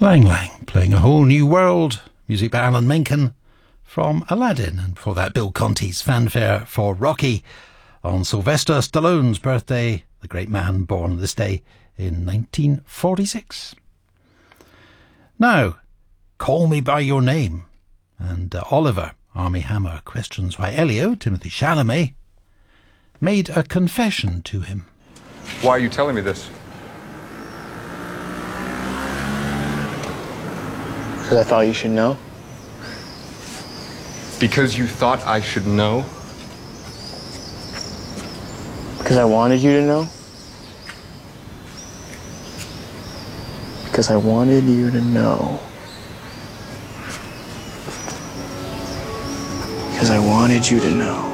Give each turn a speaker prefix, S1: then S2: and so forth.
S1: Lang Lang playing A Whole New World, music by Alan Menken from Aladdin, and before that Bill Conti's fanfare for Rocky on Sylvester Stallone's birthday, the great man born this day in 1946. Now, Call Me By Your Name, and Oliver, Armie Hammer, questions why Elio, Timothy Chalamet, made a confession to him.
S2: Why are you telling me this?
S3: Because I thought you should know.
S2: Because you thought I should know?
S3: Because I wanted you to know. Because I wanted you to know. Because I wanted you to know.